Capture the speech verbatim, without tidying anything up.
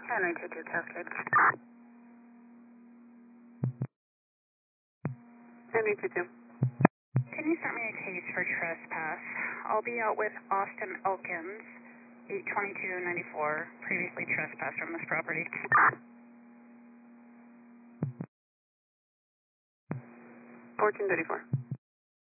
Henry two two Cascade. Henry two two. Can you start me a case for trespass? I'll be out with Austin Elkins, eight twenty-two ninety-four, previously trespassed from this property. fourteen thirty-four.